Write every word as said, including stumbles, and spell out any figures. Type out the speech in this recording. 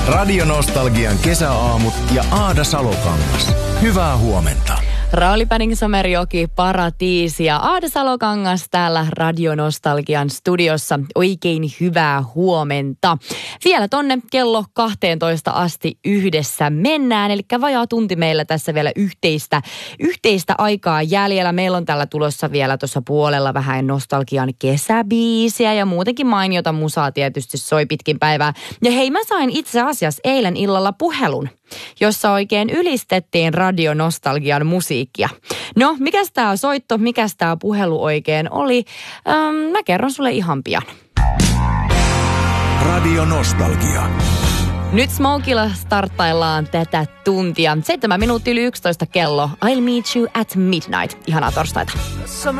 Radionostalgian kesäaamut ja Aada Salokangas. Hyvää huomenta. Rauli Päning-Somerjoki, Paratiisi ja Aada Salokangas täällä Radionostalgian studiossa. Oikein hyvää huomenta. Vielä tonne kello kahteentoista asti yhdessä mennään. Eli vajaa tunti meillä tässä vielä yhteistä, yhteistä aikaa jäljellä. Meillä on täällä tulossa vielä tuossa puolella vähän nostalgian kesäbiisiä ja muutenkin mainiota musaa tietysti soi pitkin päivää. Ja hei, mä sain itse asiassa eilen illalla puhelun, jossa oikein ylistettiin Radionostalgian musiikkia. No, mikäs tää soitto, mikäs tää puhelu oikein oli? Ähm, mä kerron sulle ihan pian. Radionostalgia. Nyt Smokilla starttaillaan tätä tuntia. Seitsemän minuuttia yli yksitoista kello. I'll meet you at midnight. Ihanaa torstaita.